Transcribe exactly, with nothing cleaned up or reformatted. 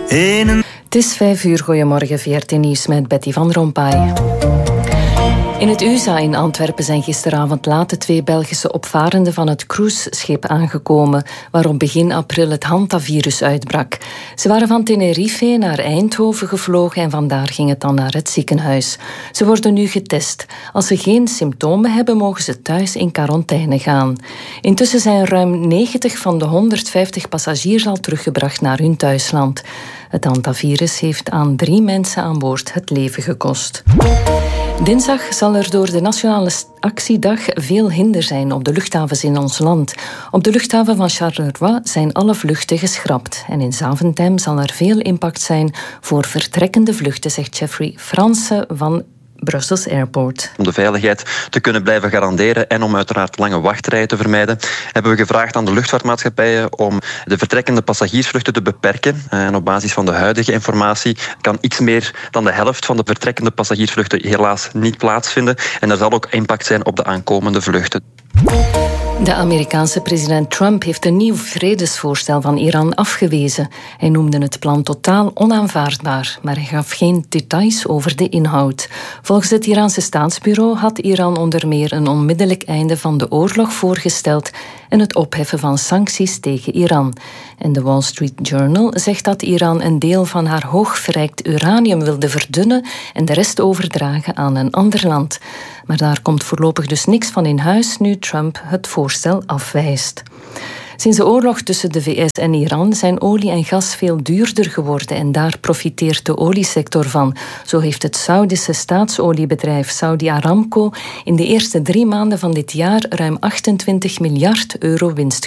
In een... Het is vijf uur, goedemorgen, V R T Nieuws met Betty van Rompuy. In het U S A in Antwerpen zijn gisteravond laat de twee Belgische opvarenden van het cruiseschip aangekomen, waarop begin april het hantavirus uitbrak. Ze waren van Tenerife naar Eindhoven gevlogen en vandaar ging het dan naar het ziekenhuis. Ze worden nu getest. Als ze geen symptomen hebben, mogen ze thuis in quarantaine gaan. Intussen zijn ruim negentig van de honderdvijftig passagiers al teruggebracht naar hun thuisland. Het hantavirus heeft aan drie mensen aan boord het leven gekost. Dinsdag zal er door de Nationale Actiedag veel hinder zijn op de luchthavens in ons land. Op de luchthaven van Charleroi zijn alle vluchten geschrapt. En in Zaventem zal er veel impact zijn voor vertrekkende vluchten, zegt Jeffrey Franse van Brussels Airport. Om de veiligheid te kunnen blijven garanderen en om uiteraard lange wachtrijen te vermijden, hebben we gevraagd aan de luchtvaartmaatschappijen om de vertrekkende passagiersvluchten te beperken. En op basis van de huidige informatie kan iets meer dan de helft van de vertrekkende passagiersvluchten helaas niet plaatsvinden. En er zal ook impact zijn op de aankomende vluchten. De Amerikaanse president Trump heeft een nieuw vredesvoorstel van Iran afgewezen. Hij noemde het plan totaal onaanvaardbaar, maar hij gaf geen details over de inhoud. Volgens het Iraanse staatsbureau had Iran onder meer een onmiddellijk einde van de oorlog voorgesteld en het opheffen van sancties tegen Iran. En de Wall Street Journal zegt dat Iran een deel van haar hoogverrijkt uranium wilde verdunnen en de rest overdragen aan een ander land. Maar daar komt voorlopig dus niks van in huis nu Trump het voorstel afwijst. Sinds de oorlog tussen de V S en Iran zijn olie en gas veel duurder geworden en daar profiteert de oliesector van. Zo heeft het Saoedische staatsoliebedrijf Saudi Aramco in de eerste drie maanden van dit jaar ruim achtentwintig miljard euro winst